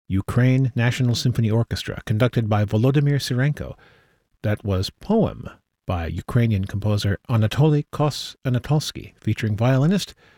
Ukraine National Symphony Orchestra, conducted by Volodymyr Sirenko. That was Poem by Ukrainian composer Anatoly Kos-Anatolsky, featuring violinist